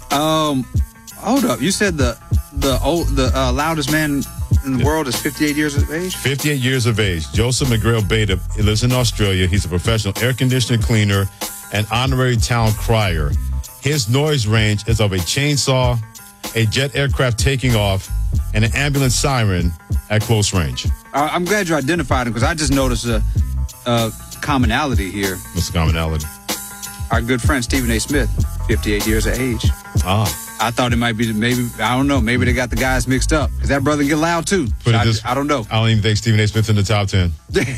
Hold up. You said the loudest man in the world is 58 years of age? 58 years of age. Joseph McGrail Beta. He lives in Australia. He's a professional air conditioner cleaner and honorary town crier. His noise range is of a chainsaw, a jet aircraft taking off, and an ambulance siren at close range. I'm glad you identified him because I just noticed a commonality here. What's the commonality? Our good friend Stephen A. Smith, 58 years of age. I thought it might be I don't know, maybe they got the guys mixed up because that brother get loud too. So I don't know. I don't even think Stephen A. Smith's in the top 10.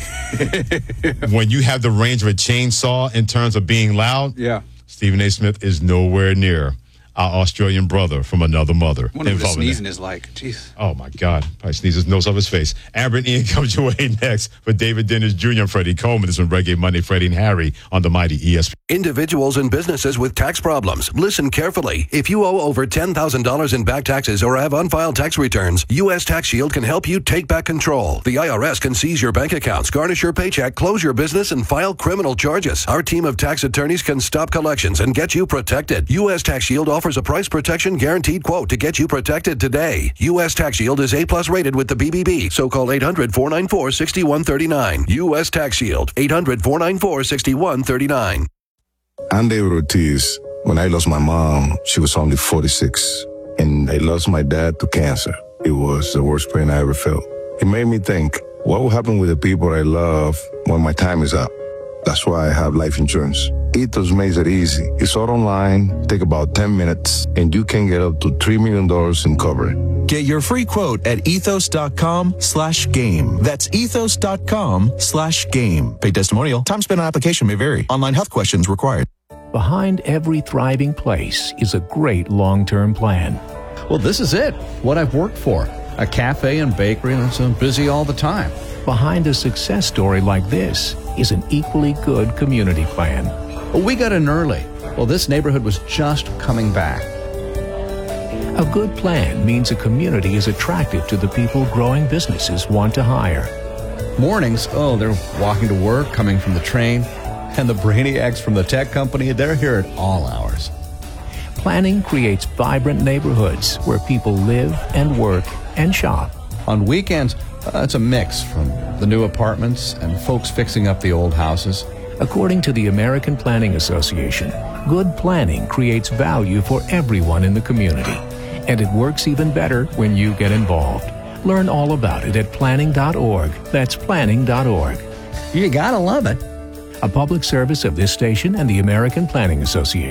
When you have the range of a chainsaw in terms of being loud, yeah, Stephen A. Smith is nowhere near our Australian brother from another mother. I wonder what sneezing is like. Jeez. Oh, my God. Probably sneezes his nose off his face. Amber and Ian comes your way next with David Dennis Jr. and Freddie Coleman. This is Reggae Monday, Freddie and Harry on the mighty ESPN. Individuals and businesses with tax problems. Listen carefully. If you owe over $10,000 in back taxes or have unfiled tax returns, U.S. Tax Shield can help you take back control. The IRS can seize your bank accounts, garnish your paycheck, close your business, and file criminal charges. Our team of tax attorneys can stop collections and get you protected. U.S. Tax Shield offers a price protection guaranteed quote to get you protected today. U.S. Tax Shield is A+ rated with the BBB, so call 800-494-6139. U.S. Tax Shield, 800-494-6139. I'm David Ortiz. When I lost my mom, she was only 46, and I lost my dad to cancer. It was the worst pain I ever felt. It made me think, what will happen with the people I love when my time is up? That's why I have life insurance. Ethos makes it easy. It's all online, take about 10 minutes, and you can get up to $3 million in coverage. Get your free quote at ethos.com/game. That's ethos.com/game. Paid testimonial. Time spent on application may vary. Online health questions required. Behind every thriving place is a great long-term plan. Well, this is it. What I've worked for. A cafe and bakery, and I'm busy all the time. Behind a success story like this is an equally good community plan. Well, we got in early. Well, this neighborhood was just coming back. A good plan means a community is attractive to the people growing businesses want to hire. Mornings, they're walking to work, coming from the train. And the brainiacs from the tech company, they're here at all hours. Planning creates vibrant neighborhoods where people live and work and shop. On weekends, it's a mix from the new apartments and folks fixing up the old houses. According to the American Planning Association, good planning creates value for everyone in the community. And it works even better when you get involved. Learn all about it at planning.org. That's planning.org. You gotta love it. A public service of this station and the American Planning Association.